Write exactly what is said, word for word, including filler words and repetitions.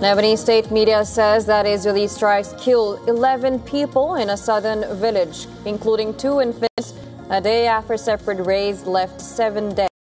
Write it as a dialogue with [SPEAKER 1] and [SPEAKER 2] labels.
[SPEAKER 1] Lebanese state media says that Israeli strikes killed eleven people in a southern village, including two infants, a day after separate raids left seven dead.